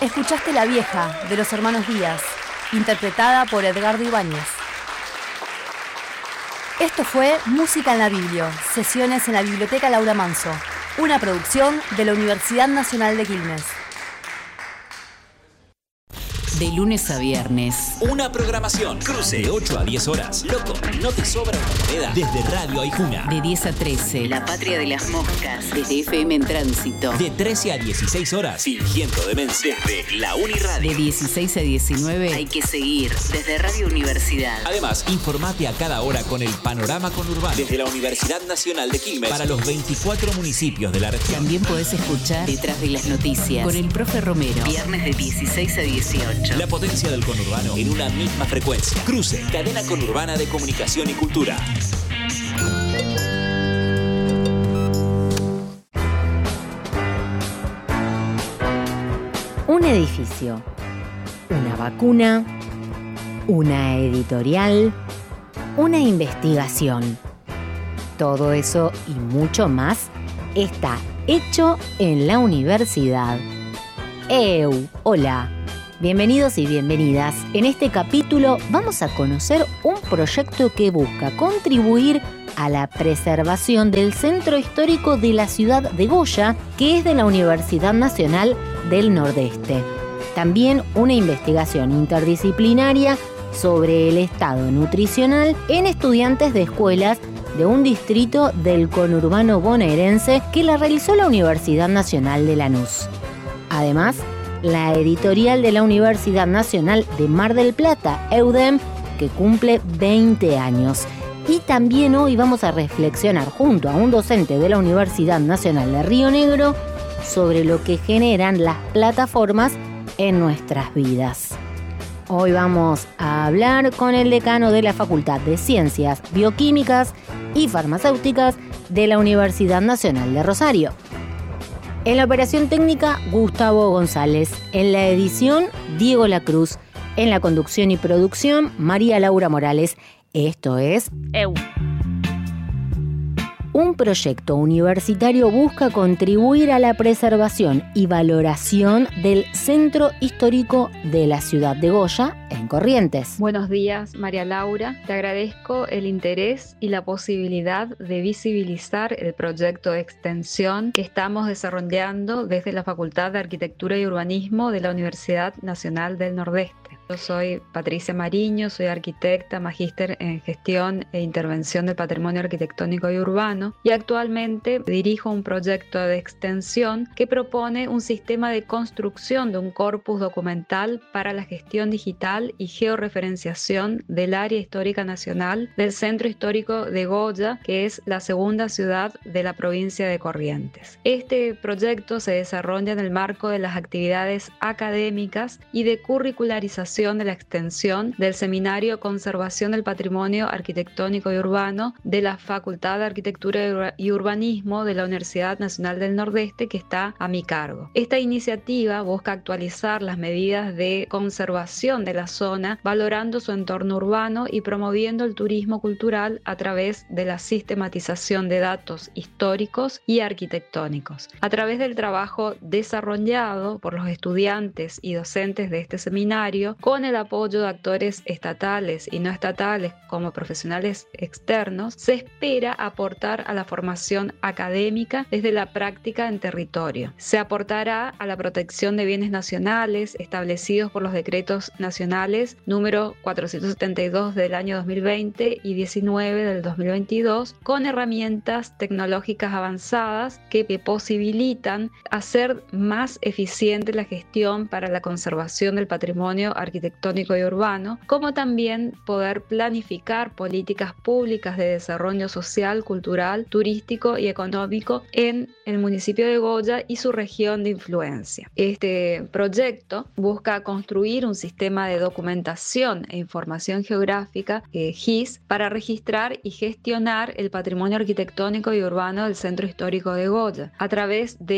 Escuchaste La Vieja, de los hermanos Díaz, interpretada por Edgardo Ibáñez. Esto fue Música en la Biblio, sesiones en la Biblioteca Laura Manso, una producción de la Universidad Nacional de Quilmes. De lunes a viernes. Una programación. Cruce de 8 a 10 horas. Loco, no te sobra una moneda. Desde Radio Aijuna. De 10 a 13. La Patria de las Moscas. Desde FM en Tránsito. De 13 a 16 horas. Fingiendo demencia. Desde la Uniradio. De 16 a 19. Hay que seguir. Desde Radio Universidad. Además, informate a cada hora con el panorama conurbano. Desde la Universidad Nacional de Quilmes. Para los 24 municipios de la región. También podés escuchar Detrás de las Noticias. Con el profe Romero. Viernes de 16 a 18. La potencia del conurbano en una misma frecuencia. Cruce, cadena conurbana de comunicación y cultura. Un edificio, una vacuna, una editorial, una investigación. Todo eso y mucho más está hecho en la universidad. Hola. Bienvenidos y bienvenidas. En este capítulo vamos a conocer un proyecto que busca contribuir a la preservación del centro histórico de la ciudad de Goya, que es de la Universidad Nacional del Nordeste. También una investigación interdisciplinaria sobre el estado nutricional en estudiantes de escuelas de un distrito del conurbano bonaerense que la realizó la Universidad Nacional de Lanús. Además, la editorial de la Universidad Nacional de Mar del Plata, EUDEM, que cumple 20 años. Y también hoy vamos a reflexionar junto a un docente de la Universidad Nacional de Río Negro sobre lo que generan las plataformas en nuestras vidas. Hoy vamos a hablar con el decano de la Facultad de Ciencias Bioquímicas y Farmacéuticas de la Universidad Nacional de Rosario. En la operación técnica, Gustavo González. En la edición, Diego Lacruz. En la conducción y producción, María Laura Morales. Esto es Un proyecto universitario busca contribuir a la preservación y valoración del centro histórico de la ciudad de Goya, en Corrientes. Buenos días, María Laura. Te agradezco el interés y la posibilidad de visibilizar el proyecto de extensión que estamos desarrollando desde la Facultad de Arquitectura y Urbanismo de la Universidad Nacional del Nordeste. Yo soy Patricia Mariño, soy arquitecta, magíster en gestión e intervención del patrimonio arquitectónico y urbano y actualmente dirijo un proyecto de extensión que propone un sistema de construcción de un corpus documental para la gestión digital y georreferenciación del área histórica nacional del centro histórico de Goya, que es la segunda ciudad de la provincia de Corrientes. Este proyecto se desarrolla en el marco de las actividades académicas y de curricularización de la extensión del Seminario Conservación del Patrimonio Arquitectónico y Urbano de la Facultad de Arquitectura y Urbanismo de la Universidad Nacional del Nordeste, que está a mi cargo. Esta iniciativa busca actualizar las medidas de conservación de la zona, valorando su entorno urbano y promoviendo el turismo cultural a través de la sistematización de datos históricos y arquitectónicos. A través del trabajo desarrollado por los estudiantes y docentes de este seminario, con el apoyo de actores estatales y no estatales como profesionales externos, se espera aportar a la formación académica desde la práctica en territorio. Se aportará a la protección de bienes nacionales establecidos por los decretos nacionales número 472 del año 2020 y 19 del 2022, con herramientas tecnológicas avanzadas que posibilitan hacer más eficiente la gestión para la conservación del patrimonio arquitectónico y urbano, como también poder planificar políticas públicas de desarrollo social, cultural, turístico y económico en el municipio de Goya y su región de influencia. Este proyecto busca construir un sistema de documentación e información geográfica, GIS, para registrar y gestionar el patrimonio arquitectónico y urbano del centro histórico de Goya, a través de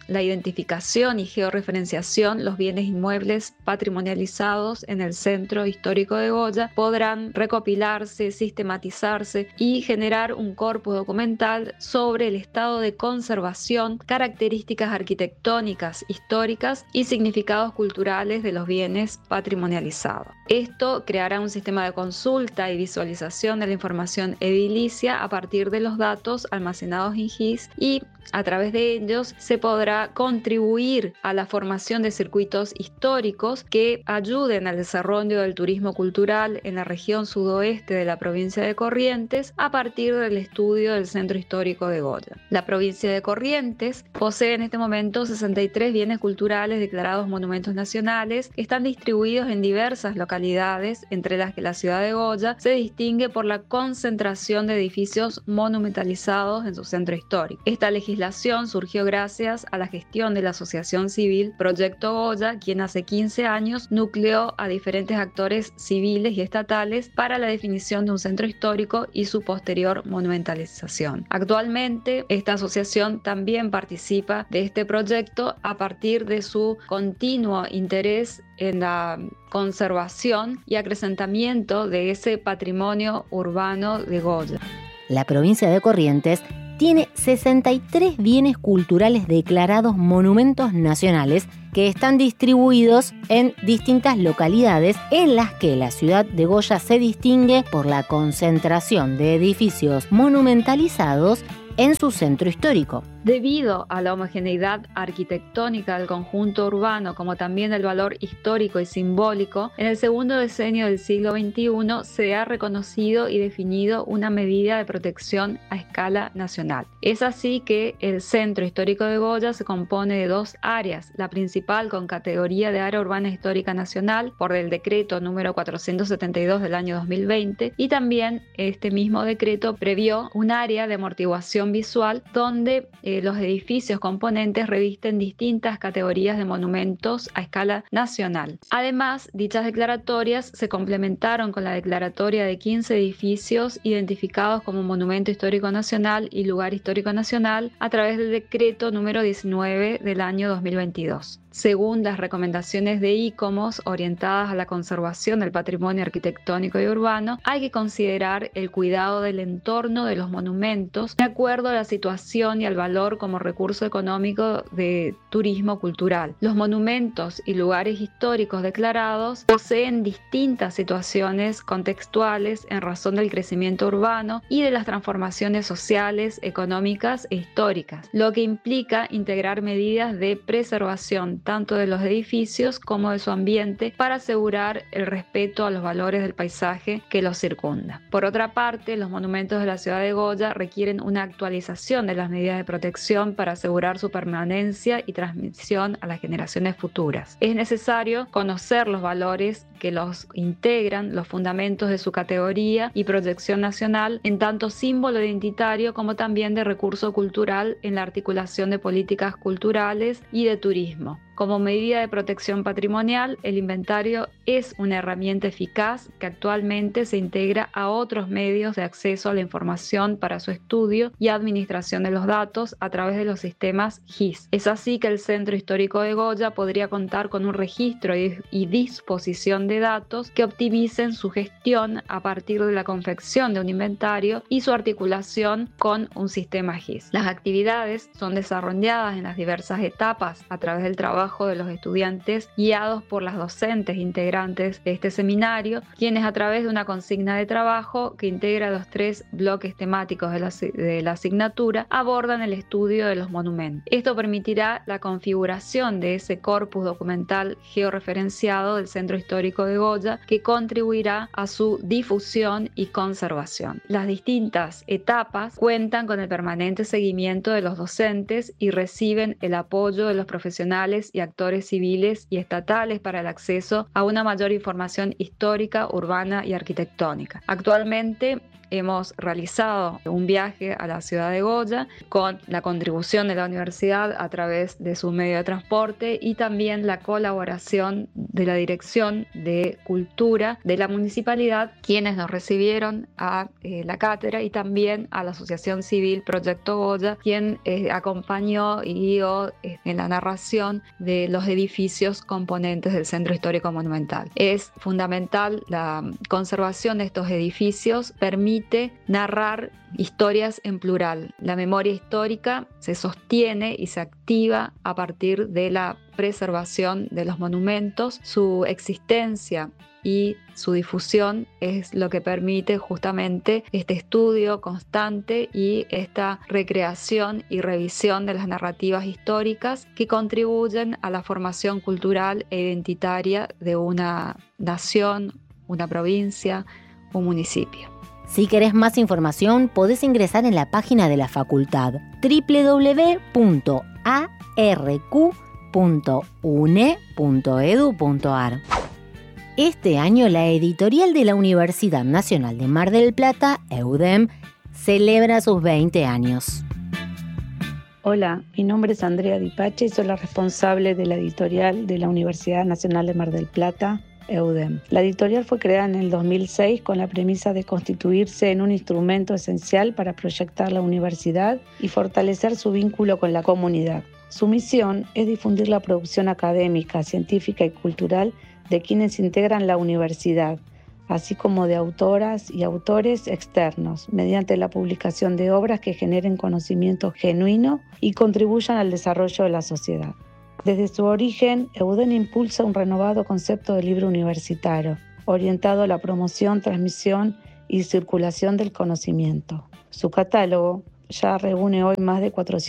la identificación y georreferenciación, los bienes inmuebles patrimonializados en el Centro Histórico de Goya podrán recopilarse, sistematizarse y generar un corpus documental sobre el estado de conservación, características arquitectónicas, históricas y significados culturales de los bienes patrimonializados. Esto creará un sistema de consulta y visualización de la información edilicia a partir de los datos almacenados en GIS, y a través de ellos se podrá contribuir a la formación de circuitos históricos que ayuden al desarrollo del turismo cultural en la región sudoeste de la provincia de Corrientes a partir del estudio del Centro Histórico de Goya. La provincia de Corrientes posee en este momento 63 bienes culturales declarados monumentos nacionales que están distribuidos en diversas localidades, entre las que la ciudad de Goya se distingue por la concentración de edificios monumentalizados en su centro histórico. Esta legislación surgió gracias a la gestión de la asociación civil Proyecto Goya, quien hace 15 años nucleó a diferentes actores civiles y estatales para la definición de un centro histórico y su posterior monumentalización. Actualmente, esta asociación también participa de este proyecto a partir de su continuo interés en la conservación y acrecentamiento de ese patrimonio urbano de Goya. La provincia de Corrientes tiene 63 bienes culturales declarados monumentos nacionales que están distribuidos en distintas localidades en las que la ciudad de Goya se distingue por la concentración de edificios monumentalizados en su centro histórico. Debido a la homogeneidad arquitectónica del conjunto urbano, como también el valor histórico y simbólico, en el segundo decenio del siglo XXI se ha reconocido y definido una medida de protección a escala nacional. Es así que el Centro Histórico de Goya se compone de dos áreas, la principal con categoría de Área Urbana Histórica Nacional por el decreto número 472 del año 2020, y también este mismo decreto previó un área de amortiguación visual donde los edificios componentes revisten distintas categorías de monumentos a escala nacional. Además, dichas declaratorias se complementaron con la declaratoria de 15 edificios identificados como Monumento Histórico Nacional y Lugar Histórico Nacional a través del decreto número 19 del año 2022. Según las recomendaciones de ICOMOS orientadas a la conservación del patrimonio arquitectónico y urbano, hay que considerar el cuidado del entorno de los monumentos de acuerdo a la situación y al valor como recurso económico de turismo cultural. Los monumentos y lugares históricos declarados poseen distintas situaciones contextuales en razón del crecimiento urbano y de las transformaciones sociales, económicas e históricas, lo que implica integrar medidas de preservación tanto de los edificios como de su ambiente para asegurar el respeto a los valores del paisaje que los circunda. Por otra parte, los monumentos de la ciudad de Goya requieren una actualización de las medidas de protección para asegurar su permanencia y transmisión a las generaciones futuras. Es necesario conocer los valores que los integran, los fundamentos de su categoría y proyección nacional en tanto símbolo identitario como también de recurso cultural en la articulación de políticas culturales y de turismo. Como medida de protección patrimonial, el inventario es una herramienta eficaz que actualmente se integra a otros medios de acceso a la información para su estudio y administración de los datos a través de los sistemas GIS. Es así que el Centro Histórico de Goya podría contar con un registro y disposición de datos que optimicen su gestión a partir de la confección de un inventario y su articulación con un sistema GIS. Las actividades son desarrolladas en las diversas etapas a través del trabajo de los estudiantes guiados por las docentes integrantes de este seminario, quienes a través de una consigna de trabajo que integra los 3 bloques temáticos de la asignatura abordan el estudio de los monumentos. Esto permitirá la configuración de ese corpus documental georreferenciado del Centro Histórico de Goya que contribuirá a su difusión y conservación. Las distintas etapas cuentan con el permanente seguimiento de los docentes y reciben el apoyo de los profesionales y actores civiles y estatales para el acceso a una mayor información histórica, urbana y arquitectónica. Actualmente hemos realizado un viaje a la ciudad de Goya con la contribución de la universidad a través de su medio de transporte y también la colaboración de la Dirección de Cultura de la Municipalidad, quienes nos recibieron a la cátedra, y también a la Asociación Civil Proyecto Goya, quien acompañó y guió en la narración de los edificios componentes del Centro Histórico Monumental. Es fundamental la conservación de estos edificios, permite narrar historias en plural. La memoria histórica se sostiene y se activa a partir de la preservación de los monumentos. Su existencia y su difusión es lo que permite justamente este estudio constante y esta recreación y revisión de las narrativas históricas que contribuyen a la formación cultural e identitaria de una nación, una provincia, un municipio. Si querés más información, podés ingresar en la página de la facultad www.arq.une.edu.ar. Este año la editorial de la Universidad Nacional de Mar del Plata, EUDEM, celebra sus 20 años. Hola, mi nombre es Andrea Di Pace y soy la responsable de la editorial de la Universidad Nacional de Mar del Plata, EUDEM. La editorial fue creada en el 2006 con la premisa de constituirse en un instrumento esencial para proyectar la universidad y fortalecer su vínculo con la comunidad. Su misión es difundir la producción académica, científica y cultural de quienes integran la universidad, así como de autoras y autores externos, mediante la publicación de obras que generen conocimiento genuino y contribuyan al desarrollo de la sociedad. Desde su origen, EUDEM impulsa un renovado concepto de libro universitario, orientado a la promoción, transmisión y circulación del conocimiento. Su catálogo ya reúne hoy más de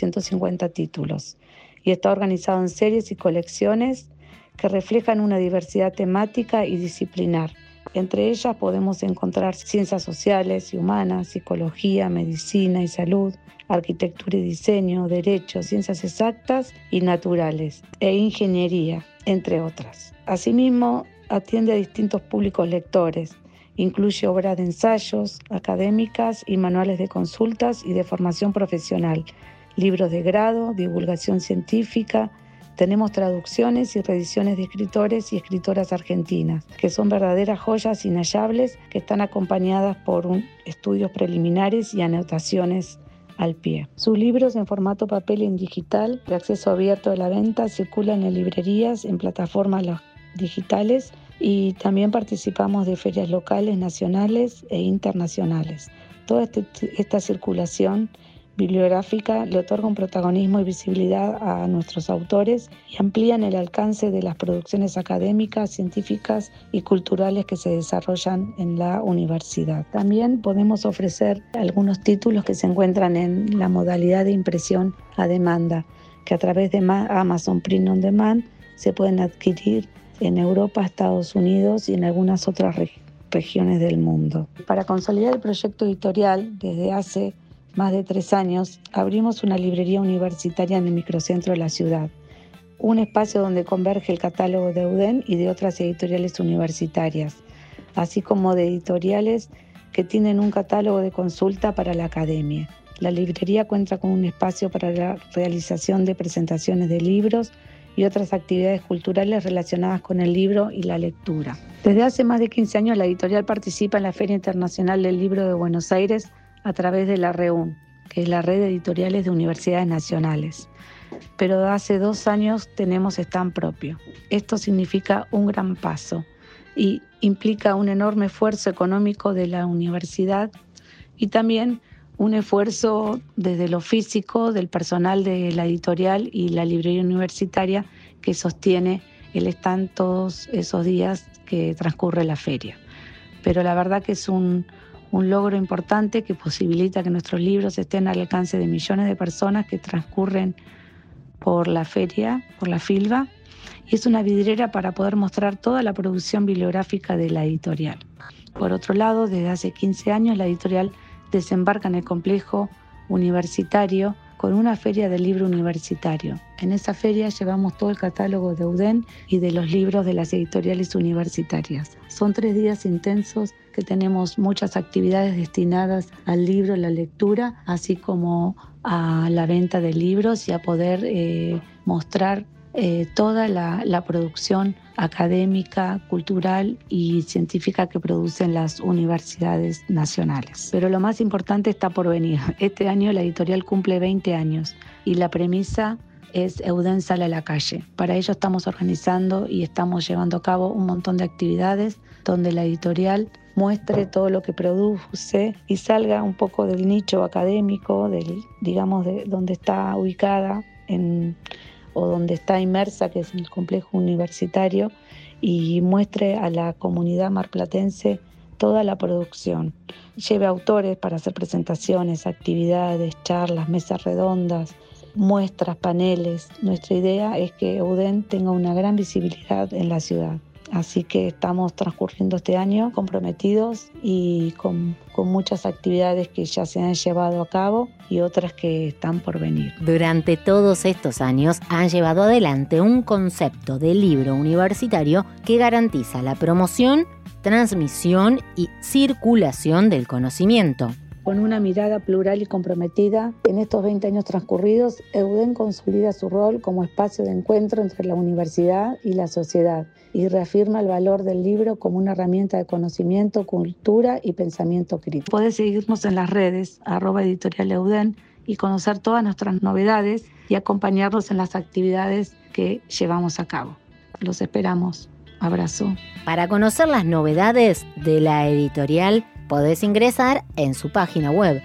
450 títulos y está organizado en series y colecciones que reflejan una diversidad temática y disciplinar. Entre ellas podemos encontrar ciencias sociales y humanas, psicología, medicina y salud, arquitectura y diseño, derecho, ciencias exactas y naturales e ingeniería, entre otras. Asimismo, atiende a distintos públicos lectores. Incluye obras de ensayos, académicas y manuales de consultas y de formación profesional, libros de grado, divulgación científica. Tenemos traducciones y reediciones de escritores y escritoras argentinas, que son verdaderas joyas inhallables que están acompañadas por estudios preliminares y anotaciones al pie. Sus libros en formato papel y en digital, de acceso abierto de la venta, circulan en librerías, en plataformas digitales, y también participamos de ferias locales, nacionales e internacionales. Toda esta circulación bibliográfica le otorga un protagonismo y visibilidad a nuestros autores y amplían el alcance de las producciones académicas, científicas y culturales que se desarrollan en la universidad. También podemos ofrecer algunos títulos que se encuentran en la modalidad de impresión a demanda, que a través de Amazon Print on Demand se pueden adquirir en Europa, Estados Unidos y en algunas otras regiones del mundo. Para consolidar el proyecto editorial, desde hace más de 3 años, abrimos una librería universitaria en el microcentro de la ciudad, un espacio donde converge el catálogo de EUDEM y de otras editoriales universitarias, así como de editoriales que tienen un catálogo de consulta para la academia. La librería cuenta con un espacio para la realización de presentaciones de libros y otras actividades culturales relacionadas con el libro y la lectura. Desde hace más de 15 años, la editorial participa en la Feria Internacional del Libro de Buenos Aires a través de la REUN, que es la red de editoriales de universidades nacionales. Pero hace 2 años tenemos stand propio. Esto significa un gran paso y implica un enorme esfuerzo económico de la universidad y también un esfuerzo desde lo físico del personal de la editorial y la librería universitaria que sostiene el stand todos esos días que transcurre la feria. Pero la verdad que es un logro importante que posibilita que nuestros libros estén al alcance de millones de personas que transcurren por la feria, por la FILBA, y es una vidriera para poder mostrar toda la producción bibliográfica de la editorial. Por otro lado, desde hace 15 años la editorial desembarca en el complejo universitario con una feria del libro universitario. En esa feria llevamos todo el catálogo de EUDEM y de los libros de las editoriales universitarias. Son 3 días intensos que tenemos muchas actividades destinadas al libro, la lectura, así como a la venta de libros y a poder mostrar toda la producción académica, cultural y científica que producen las universidades nacionales. Pero lo más importante está por venir. Este año la editorial cumple 20 años y la premisa es Eudén sale a la calle. Para ello estamos organizando y estamos llevando a cabo un montón de actividades donde la editorial muestre todo lo que produce y salga un poco del nicho académico, de donde está ubicada o donde está inmersa, que es en el complejo universitario, y muestre a la comunidad marplatense toda la producción. Lleve autores para hacer presentaciones, actividades, charlas, mesas redondas, muestras, paneles. Nuestra idea es que Eudén tenga una gran visibilidad en la ciudad. Así que estamos transcurriendo este año comprometidos y con muchas actividades que ya se han llevado a cabo y otras que están por venir. Durante todos estos años han llevado adelante un concepto de libro universitario que garantiza la promoción, transmisión y circulación del conocimiento. Con una mirada plural y comprometida, en estos 20 años transcurridos, Eudén consolida su rol como espacio de encuentro entre la universidad y la sociedad y reafirma el valor del libro como una herramienta de conocimiento, cultura y pensamiento crítico. Podés seguirnos en las redes, @editorialeudén, y conocer todas nuestras novedades y acompañarnos en las actividades que llevamos a cabo. Los esperamos. Abrazo. Para conocer las novedades de la editorial, podés ingresar en su página web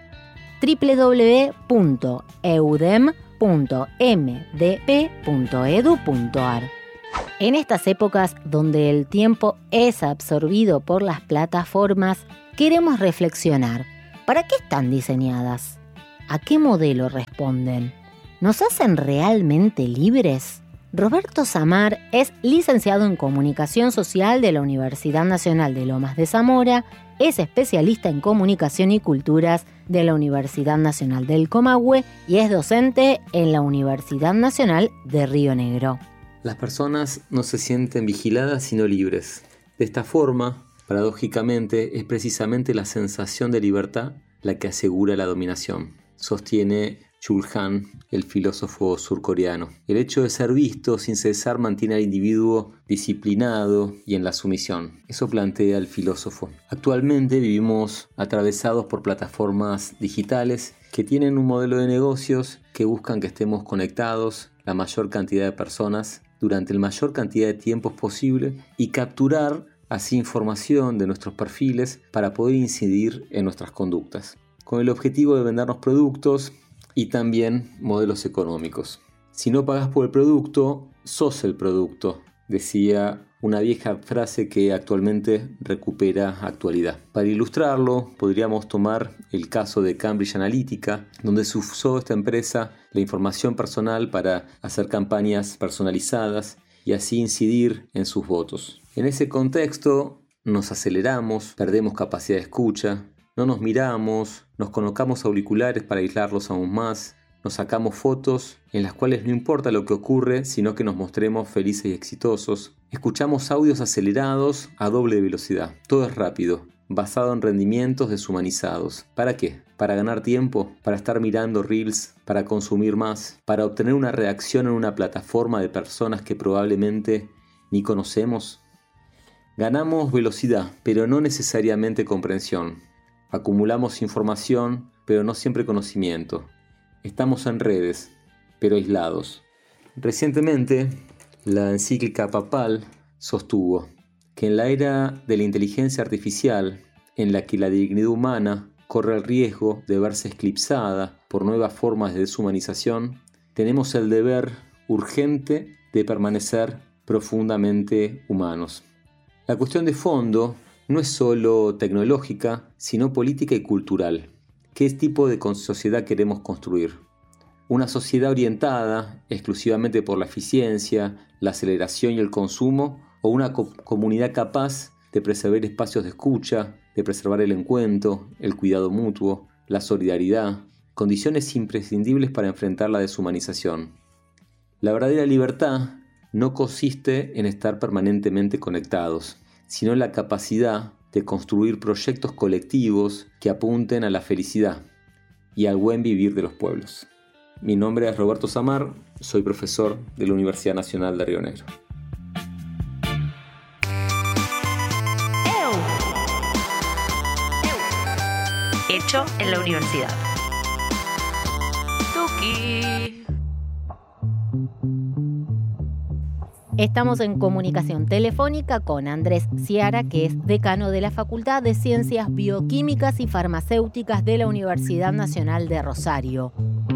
www.eudem.mdp.edu.ar. En estas épocas donde el tiempo es absorbido por las plataformas, queremos reflexionar. ¿Para qué están diseñadas? ¿A qué modelo responden? ¿Nos hacen realmente libres? Roberto Samar es licenciado en Comunicación Social de la Universidad Nacional de Lomas de Zamora, es especialista en Comunicación y Culturas de la Universidad Nacional del Comahue y es docente en la Universidad Nacional de Río Negro. Las personas no se sienten vigiladas sino libres. De esta forma, paradójicamente, es precisamente la sensación de libertad la que asegura la dominación, sostiene Chul Han, el filósofo surcoreano. El hecho de ser visto sin cesar mantiene al individuo disciplinado y en la sumisión. Eso plantea el filósofo. Actualmente vivimos atravesados por plataformas digitales que tienen un modelo de negocios que buscan que estemos conectados la mayor cantidad de personas durante la mayor cantidad de tiempos posible y capturar así información de nuestros perfiles para poder incidir en nuestras conductas, con el objetivo de vendernos productos y también modelos económicos. Si no pagas por el producto, sos el producto, decía una vieja frase que actualmente recupera actualidad. Para ilustrarlo, podríamos tomar el caso de Cambridge Analytica, donde se usó esta empresa la información personal para hacer campañas personalizadas y así incidir en sus votos. En ese contexto, nos aceleramos, perdemos capacidad de escucha, no nos miramos, nos colocamos auriculares para aislarlos aún más, nos sacamos fotos en las cuales no importa lo que ocurre, sino que nos mostremos felices y exitosos. Escuchamos audios acelerados a doble velocidad. Todo es rápido, basado en rendimientos deshumanizados. ¿Para qué? ¿Para ganar tiempo? ¿Para estar mirando reels? ¿Para consumir más? ¿Para obtener una reacción en una plataforma de personas que probablemente ni conocemos? Ganamos velocidad, pero no necesariamente comprensión. Acumulamos información, pero no siempre conocimiento. Estamos en redes, pero aislados. Recientemente, la encíclica papal sostuvo que en la era de la inteligencia artificial, en la que la dignidad humana corre el riesgo de verse eclipsada por nuevas formas de deshumanización, tenemos el deber urgente de permanecer profundamente humanos. La cuestión de fondo no es solo tecnológica, sino política y cultural. ¿Qué tipo de sociedad queremos construir? ¿Una sociedad orientada exclusivamente por la eficiencia, la aceleración y el consumo? ¿O una comunidad capaz de preservar espacios de escucha, de preservar el encuentro, el cuidado mutuo, la solidaridad, condiciones imprescindibles para enfrentar la deshumanización? La verdadera libertad no consiste en estar permanentemente conectados, sino en la capacidad de construir proyectos colectivos que apunten a la felicidad y al buen vivir de los pueblos. Mi nombre es Roberto Samar, soy profesor de la Universidad Nacional de Río Negro. hecho en la universidad. Tuki. Estamos en comunicación telefónica con Andrés Ciara, que es decano de la Facultad de Ciencias Bioquímicas y Farmacéuticas de la Universidad Nacional de Rosario.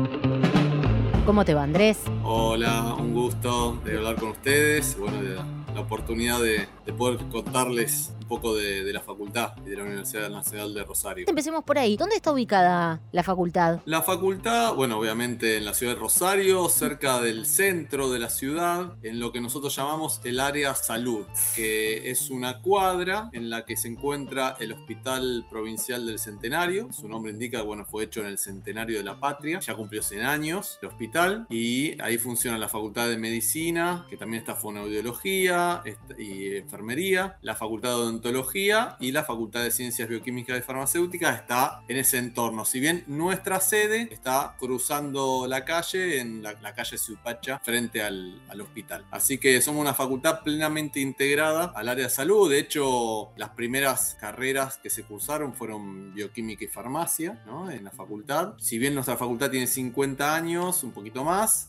¿Cómo te va, Andrés? Hola, un gusto de hablar con ustedes. Bueno, de la oportunidad de poder contarles un poco de la facultad y de la Universidad Nacional de Rosario. Empecemos por ahí. ¿Dónde está ubicada la facultad? La facultad, bueno, obviamente en la ciudad de Rosario, cerca del centro de la ciudad, en lo que nosotros llamamos el área salud, que es una cuadra en la que se encuentra el Hospital Provincial del Centenario. Su nombre indica, bueno, fue hecho en el Centenario de la Patria, ya cumplió 100 años el hospital, y ahí funciona la Facultad de Medicina, que también está Fonoaudiología y Enfermería, la Facultad de Odontología y la Facultad de Ciencias Bioquímicas y Farmacéuticas está en ese entorno. Si bien nuestra sede está cruzando la calle, en la calle Suipacha, frente al hospital. Así que somos una facultad plenamente integrada al área de salud. De hecho, las primeras carreras que se cursaron fueron Bioquímica y Farmacia, ¿no?, en la facultad. Si bien nuestra facultad tiene 50 años, un poquito más,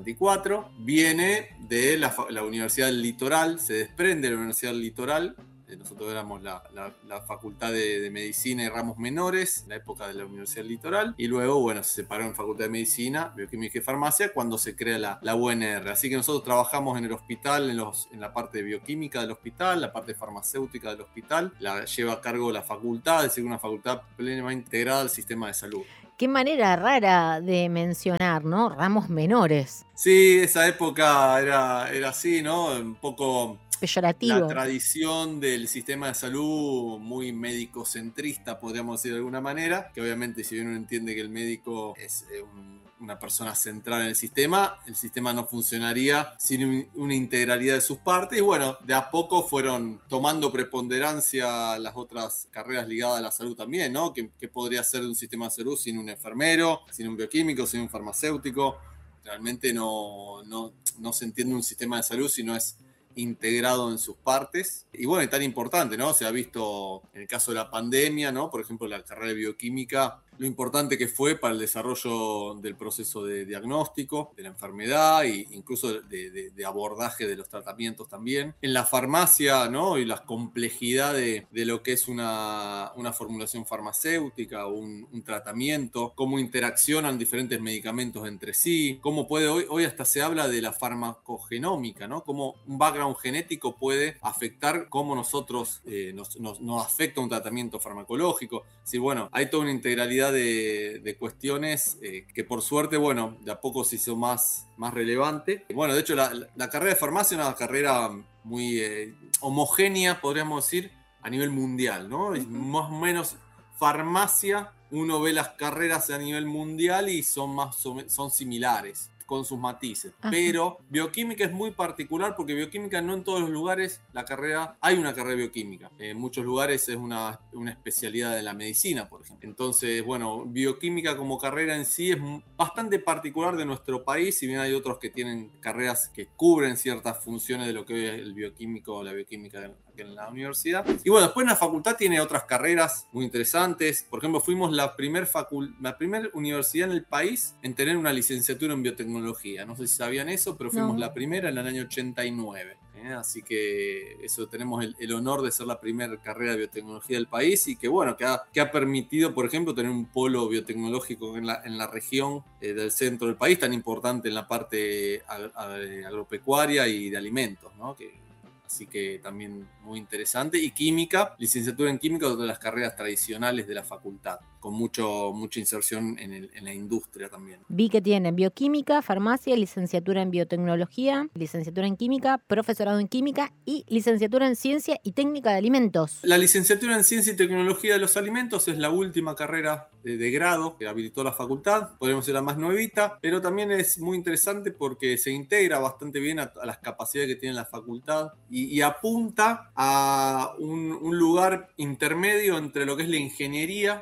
54, viene de la Universidad del Litoral, se desprende de la Universidad del Litoral. Nosotros éramos la Facultad de Medicina y Ramos Menores en la época de la Universidad del Litoral, y luego, bueno, se separó en Facultad de Medicina, Bioquímica y Farmacia cuando se crea la UNR. Así que nosotros trabajamos en el hospital, en la parte de bioquímica del hospital, la parte farmacéutica del hospital, la lleva a cargo la facultad, es decir, una facultad plenamente integrada al sistema de salud. Qué manera rara de mencionar, ¿no? Ramos menores. Sí, esa época era así, ¿no? Un poco peyorativo. La tradición del sistema de salud muy médico-centrista, podríamos decir de alguna manera, que obviamente si bien uno entiende que el médico es una persona central en el sistema no funcionaría sin una integralidad de sus partes. Y bueno, de a poco fueron tomando preponderancia las otras carreras ligadas a la salud también, ¿no? ¿Qué podría ser de un sistema de salud sin un enfermero, sin un bioquímico, sin un farmacéutico? Realmente no se entiende un sistema de salud si no es integrado en sus partes. Y bueno, es tan importante, ¿no? Se ha visto en el caso de la pandemia, ¿no? Por ejemplo, la carrera de bioquímica, lo importante que fue para el desarrollo del proceso de diagnóstico de la enfermedad e incluso de abordaje de los tratamientos también. En la farmacia, ¿no? Y la complejidad de lo que es una formulación farmacéutica o un tratamiento, cómo interaccionan diferentes medicamentos entre sí, cómo puede hoy hasta se habla de la farmacogenómica, ¿no? Cómo un background genético puede afectar cómo nosotros nos afecta un tratamiento farmacológico. Sí, bueno, hay toda una integralidad de cuestiones que por suerte, bueno, de a poco se hizo más relevante. Bueno, de hecho la carrera de farmacia es una carrera muy homogénea, podríamos decir, a nivel mundial, ¿no? Es más o menos farmacia, uno ve las carreras a nivel mundial y son similares, con sus matices. Ajá. Pero bioquímica es muy particular porque bioquímica no en todos los lugares hay una carrera de bioquímica. En muchos lugares es una especialidad de la medicina, por ejemplo. Entonces, bueno, bioquímica como carrera en sí es bastante particular de nuestro país, si bien hay otros que tienen carreras que cubren ciertas funciones de lo que hoy es el bioquímico o la bioquímica en la universidad. Y bueno, después en la facultad tiene otras carreras muy interesantes. Por ejemplo, fuimos la primera universidad en el país en tener una licenciatura en biotecnología. No sé si sabían eso, pero fuimos la primera en el año 89. Así que eso, tenemos el honor de ser la primera carrera de biotecnología del país y que bueno, que ha permitido, por ejemplo, tener un polo biotecnológico en la región del centro del país, tan importante en la parte agropecuaria y de alimentos, ¿no? Así que también muy interesante. Y química, licenciatura en química, otra de las carreras tradicionales de la facultad, con mucha inserción en la industria también. Vi que tienen bioquímica, farmacia, licenciatura en biotecnología, licenciatura en química, profesorado en química y licenciatura en ciencia y técnica de alimentos. La licenciatura en ciencia y tecnología de los alimentos es la última carrera de grado que habilitó la facultad. Podríamos ser la más nuevita, pero también es muy interesante porque se integra bastante bien a las capacidades que tiene la facultad y apunta a un lugar intermedio entre lo que es la ingeniería en alimentos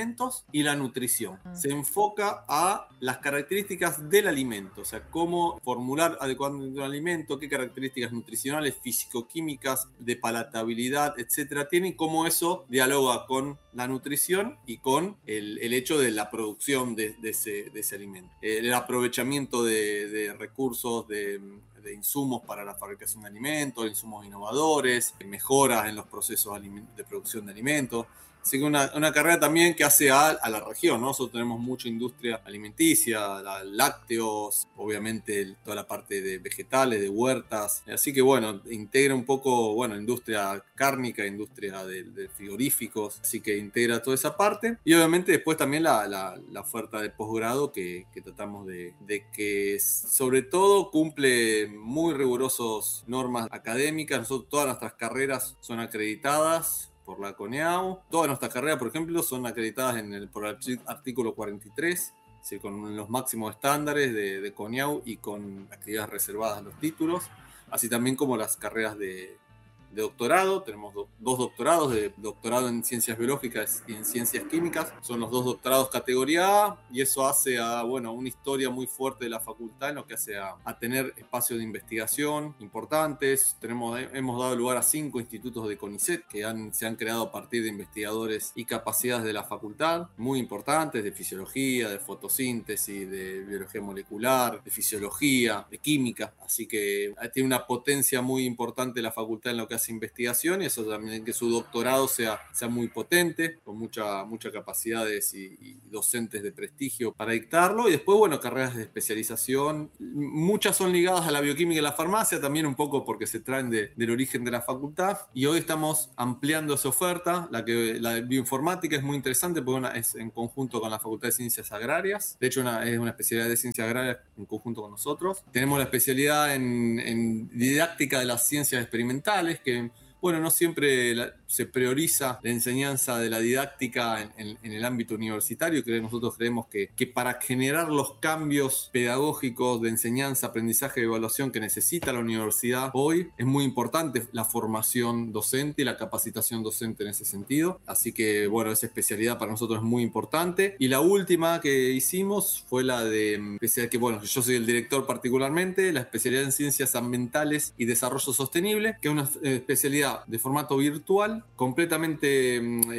alimentos y la nutrición. Se enfoca a las características del alimento, o sea, cómo formular adecuadamente un alimento, qué características nutricionales, físico-químicas, de palatabilidad, etcétera, tiene, y cómo eso dialoga con la nutrición y con el hecho de la producción de ese alimento. El aprovechamiento de recursos, de insumos para la fabricación de alimentos, insumos innovadores, mejoras en los procesos de producción de alimentos. Así que una carrera también que hace a la región, ¿no? Nosotros tenemos mucha industria alimenticia, lácteos, obviamente toda la parte de vegetales, de huertas. Así que bueno, integra un poco, bueno, industria cárnica, industria de frigoríficos, así que integra toda esa parte. Y obviamente después también la oferta de posgrado que tratamos de que sobre todo cumple muy rigurosos normas académicas. Nosotros todas nuestras carreras son acreditadas por la CONEAU. Todas nuestras carreras, por ejemplo, son acreditadas por el artículo 43, ¿sí? Con los máximos estándares de CONEAU y con actividades reservadas a los títulos, así también como las carreras de doctorado. Tenemos dos doctorados, doctorado en ciencias biológicas y en ciencias químicas. Son los dos doctorados categoría A, y eso hace una historia muy fuerte de la facultad en lo que hace a tener espacios de investigación importantes. Hemos dado lugar a 5 institutos de CONICET que se han creado a partir de investigadores y capacidades de la facultad, muy importantes, de fisiología, de fotosíntesis, de biología molecular, de fisiología, de química. Así que tiene una potencia muy importante la facultad en lo que hace investigación, y eso también, que su doctorado sea muy potente, con muchas capacidades y docentes de prestigio para dictarlo. Y después, bueno, carreras de especialización, muchas son ligadas a la bioquímica y la farmacia, también un poco porque se traen del origen de la facultad, y hoy estamos ampliando esa oferta. La bioinformática es muy interesante porque es en conjunto con la Facultad de Ciencias Agrarias, de hecho es una especialidad de Ciencias Agrarias en conjunto con nosotros. Tenemos la especialidad en didáctica de las ciencias experimentales, que bueno, no siempre se prioriza la enseñanza de la didáctica en el ámbito universitario. Nosotros creemos que para generar los cambios pedagógicos de enseñanza, aprendizaje y evaluación que necesita la universidad hoy, es muy importante la formación docente y la capacitación docente en ese sentido. Así que, bueno, esa especialidad para nosotros es muy importante. Y la última que hicimos fue la de especialidad que, bueno, yo soy el director particularmente, la especialidad en Ciencias Ambientales y Desarrollo Sostenible, que es una especialidad de formato virtual, completamente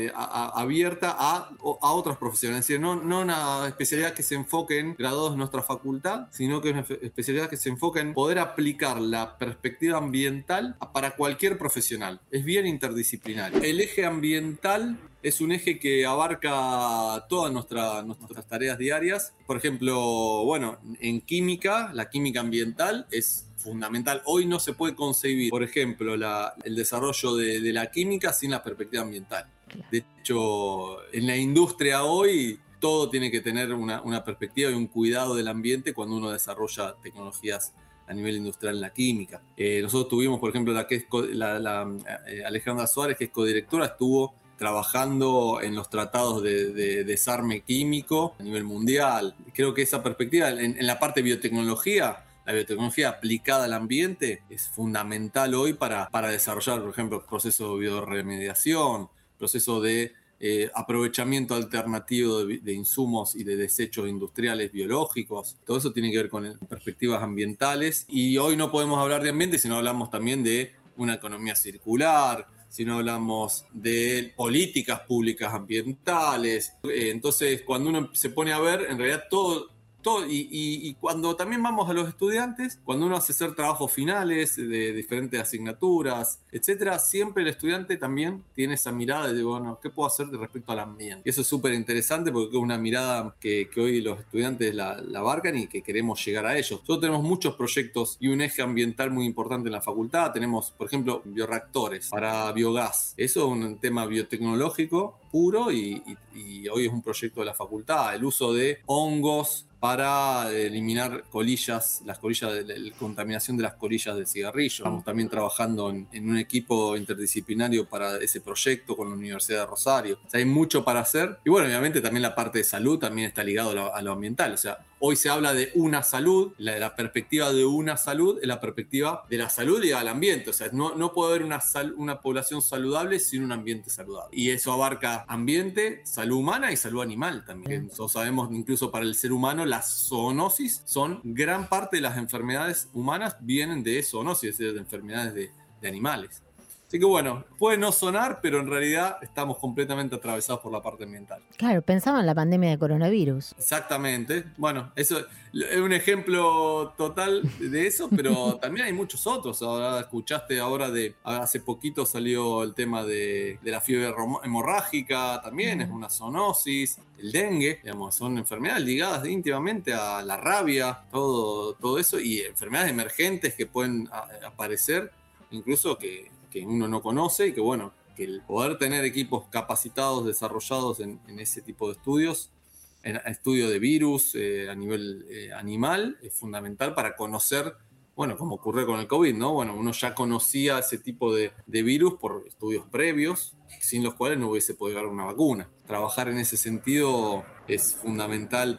abierta a otras profesiones. Es decir, no una especialidad que se enfoque en graduados de nuestra facultad, sino que es una especialidad que se enfoca en poder aplicar la perspectiva ambiental para cualquier profesional. Es bien interdisciplinario. El eje ambiental es un eje que abarca todas nuestras tareas diarias. Por ejemplo, bueno, en química, la química ambiental es fundamental. Hoy no se puede concebir, por ejemplo, el desarrollo de la química sin la perspectiva ambiental. De hecho, en la industria hoy todo tiene que tener una perspectiva y un cuidado del ambiente cuando uno desarrolla tecnologías a nivel industrial en la química. Nosotros tuvimos, por ejemplo, Alejandra Suárez, que es codirectora, estuvo trabajando en los tratados de desarme químico a nivel mundial. Creo que esa perspectiva en la parte de biotecnología, la biotecnología aplicada al ambiente, es fundamental hoy para desarrollar, por ejemplo, procesos de bioremediación, procesos de aprovechamiento alternativo de insumos y de desechos industriales biológicos. Todo eso tiene que ver con perspectivas ambientales, y hoy no podemos hablar de ambiente si no hablamos también de una economía circular, si no hablamos de políticas públicas ambientales. Entonces, cuando uno se pone a ver, en realidad todo y cuando también vamos a los estudiantes, cuando uno hace hacer trabajos finales de diferentes asignaturas, etcétera, siempre el estudiante también tiene esa mirada de, bueno, ¿qué puedo hacer respecto al ambiente? Y eso es súper interesante porque es una mirada que hoy los estudiantes la abarcan y que queremos llegar a ellos. Nosotros tenemos muchos proyectos y un eje ambiental muy importante en la facultad. Tenemos, por ejemplo, bioreactores para biogás. Eso es un tema biotecnológico puro y hoy es un proyecto de la facultad. El uso de hongos para eliminar la contaminación de las colillas del cigarrillo. Estamos también trabajando en un equipo interdisciplinario para ese proyecto con la Universidad de Rosario. O sea, hay mucho para hacer. Y bueno, obviamente también la parte de salud también está ligado a lo ambiental. O sea, Hoy se habla de una salud, la perspectiva de una salud es la perspectiva de la salud y al ambiente. O sea, no puede haber una población saludable sin un ambiente saludable. Y eso abarca ambiente, salud humana y salud animal también. Nosotros sabemos, incluso para el ser humano, las zoonosis son gran parte de las enfermedades humanas vienen de zoonosis, es decir, de enfermedades de animales. Así que bueno, puede no sonar, pero en realidad estamos completamente atravesados por la parte ambiental. Claro, pensaba en la pandemia de coronavirus. Exactamente. Bueno, eso es un ejemplo total de eso, pero también hay muchos otros. Ahora escuchaste hace poquito salió el tema de la fiebre hemorrágica, también es una zoonosis. El dengue, digamos, son enfermedades ligadas íntimamente a la rabia, todo eso, y enfermedades emergentes que pueden aparecer, incluso que uno no conoce, y que bueno, que el poder tener equipos capacitados, desarrollados en ese tipo de estudios, en estudio de virus a nivel animal, es fundamental para conocer, bueno, como ocurrió con el COVID, ¿no? Bueno, uno ya conocía ese tipo de virus por estudios previos, sin los cuales no hubiese podido llegar a una vacuna. Trabajar en ese sentido es fundamental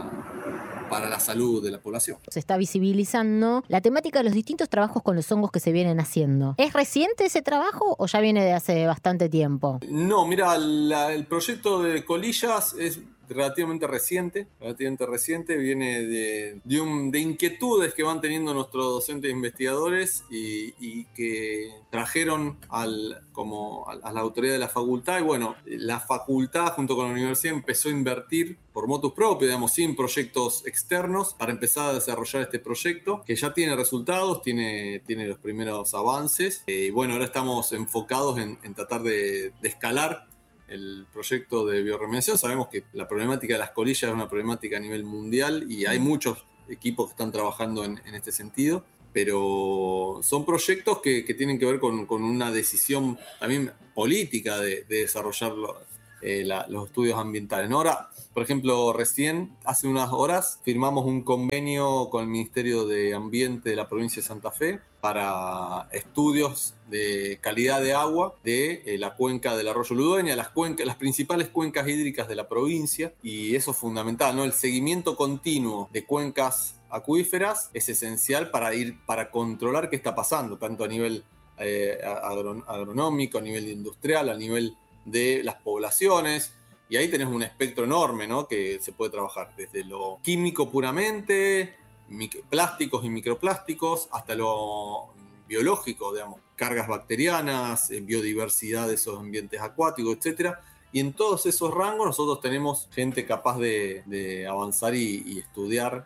para la salud de la población. Se está visibilizando la temática de los distintos trabajos con los hongos que se vienen haciendo. ¿Es reciente ese trabajo o ya viene de hace bastante tiempo? No, mira, el proyecto de colillas es relativamente reciente, viene de inquietudes que van teniendo nuestros docentes e investigadores y que trajeron a la autoridad de la facultad, y bueno, la facultad junto con la universidad empezó a invertir por motus propio, digamos, sin proyectos externos, para empezar a desarrollar este proyecto, que ya tiene resultados, tiene los primeros avances, y bueno, ahora estamos enfocados en tratar de escalar el proyecto de bioremediación. Sabemos que la problemática de las colillas es una problemática a nivel mundial y hay muchos equipos que están trabajando en este sentido, pero son proyectos que tienen que ver con una decisión también política de desarrollar los estudios ambientales, ¿no? Ahora, por ejemplo, recién, hace unas horas, firmamos un convenio con el Ministerio de Ambiente de la provincia de Santa Fe para estudios de calidad de agua de la cuenca del arroyo Ludueña, las principales cuencas hídricas de la provincia, y eso es fundamental, ¿no? El seguimiento continuo de cuencas acuíferas es esencial para controlar qué está pasando, tanto a nivel agronómico, a nivel industrial, a nivel de las poblaciones, y ahí tenés un espectro enorme, ¿no? Que se puede trabajar desde lo químico puramente, plásticos y microplásticos, hasta lo biológico, digamos, cargas bacterianas, biodiversidad de esos ambientes acuáticos, etc. Y en todos esos rangos nosotros tenemos gente capaz de avanzar y estudiar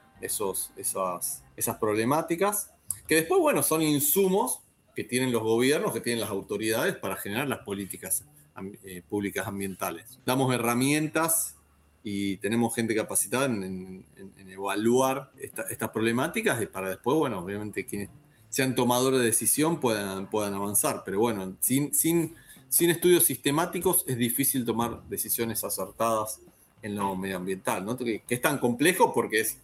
esas problemáticas, que después, bueno, son insumos que tienen los gobiernos, que tienen las autoridades para generar las políticas públicas ambientales. Damos herramientas y tenemos gente capacitada en evaluar estas problemáticas, y para después, bueno, obviamente quienes sean tomadores de decisión puedan avanzar, pero bueno, sin estudios sistemáticos es difícil tomar decisiones acertadas en lo medioambiental, ¿no? Que es tan complejo porque es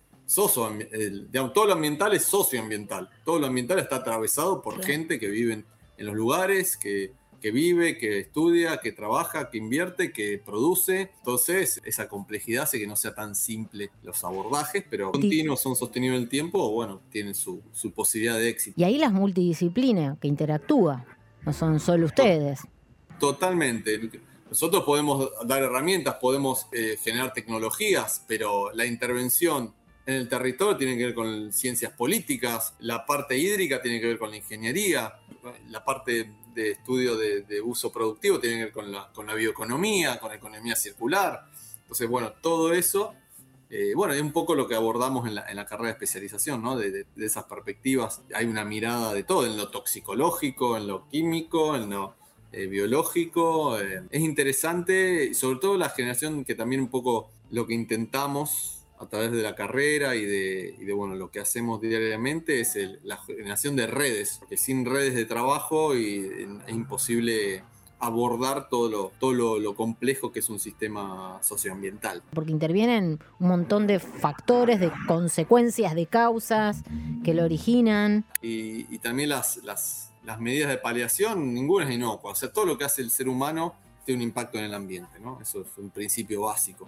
todo lo ambiental es socioambiental, todo lo ambiental está atravesado por gente que vive en los lugares, que vive, que estudia, que trabaja, que invierte, que produce. Entonces, esa complejidad hace que no sea tan simple los abordajes, pero continuos, son sostenibles en el tiempo, bueno, tienen su posibilidad de éxito. Y ahí las multidisciplinas que interactúa, no son solo ustedes. Totalmente. Nosotros podemos dar herramientas, podemos generar tecnologías, pero la intervención en el territorio tiene que ver con ciencias políticas, la parte hídrica tiene que ver con la ingeniería, la parte de estudio de uso productivo tiene que ver con la bioeconomía, con la economía circular. Entonces, bueno, todo eso, es un poco lo que abordamos en la carrera de especialización, ¿no? De esas perspectivas. Hay una mirada de todo, en lo toxicológico, en lo químico, en lo biológico. Es interesante, y sobre todo la generación, que también un poco lo que intentamos a través de la carrera y de lo que hacemos diariamente es la generación de redes, porque sin redes de trabajo es imposible abordar todo lo complejo que es un sistema socioambiental. Porque intervienen un montón de factores, de consecuencias, de causas que lo originan. Y también las medidas de paliación, ninguna es inocua. O sea, todo lo que hace el ser humano tiene un impacto en el ambiente, ¿no? Eso es un principio básico.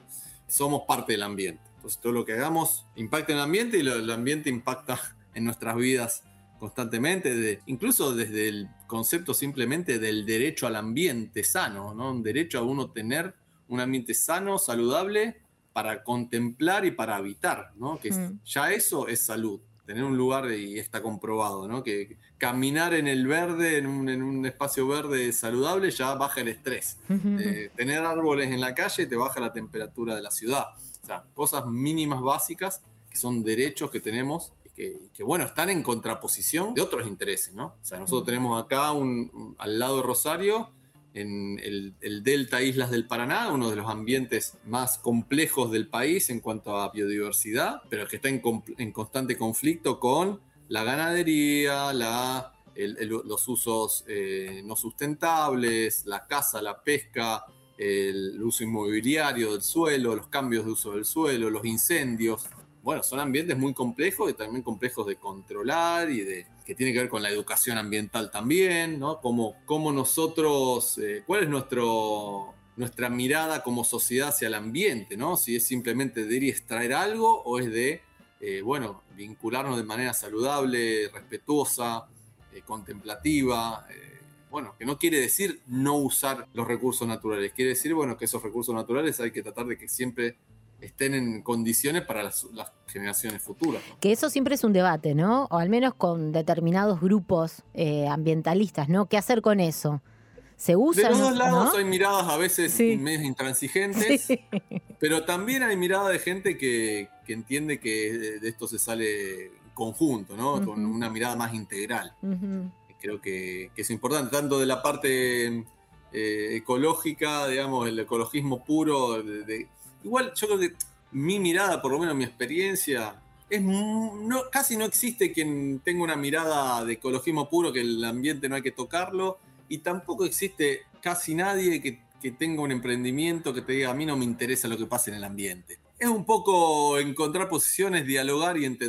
somos parte del ambiente. Entonces todo lo que hagamos impacta en el ambiente y el ambiente impacta en nuestras vidas constantemente, incluso desde el concepto simplemente del derecho al ambiente sano, ¿no? Un derecho a uno tener un ambiente sano, saludable, para contemplar y para habitar, ¿no? Que ya eso es salud. Tener un lugar, y está comprobado, ¿no? Que caminar en el verde, en un espacio verde saludable, ya baja el estrés. Tener árboles en la calle te baja la temperatura de la ciudad. O sea, cosas mínimas básicas que son derechos que tenemos y que bueno, están en contraposición de otros intereses, ¿no? O sea, nosotros tenemos acá al lado de Rosario, en el delta Islas del Paraná, uno de los ambientes más complejos del país en cuanto a biodiversidad, pero que está en constante conflicto con la ganadería, los usos no sustentables, la caza, la pesca, el uso inmobiliario del suelo, los cambios de uso del suelo, los incendios. Bueno, son ambientes muy complejos y también complejos de controlar y que tiene que ver con la educación ambiental también, ¿no? Cómo nosotros, cuál es nuestra mirada como sociedad hacia el ambiente, ¿no? Si es simplemente de ir y extraer algo o es de, vincularnos de manera saludable, respetuosa, contemplativa, que no quiere decir no usar los recursos naturales, quiere decir, que esos recursos naturales hay que tratar de que siempre estén en condiciones para las generaciones futuras, ¿no? Que eso siempre es un debate, ¿no? O al menos con determinados grupos ambientalistas, ¿no? ¿Qué hacer con eso? ¿Se usa? De los dos lados, ¿no? hay miradas a veces medias intransigentes, sí, pero también hay mirada de gente que entiende que de esto se sale en conjunto, ¿no? Con una mirada más integral. Creo que es importante, tanto de la parte ecológica, digamos, el ecologismo puro, igual yo creo que mi mirada, por lo menos mi experiencia, casi no existe quien tenga una mirada de ecologismo puro, que el ambiente no hay que tocarlo, y tampoco existe casi nadie que tenga un emprendimiento que te diga a mí no me interesa lo que pasa en el ambiente. Es un poco encontrar posiciones, dialogar y entender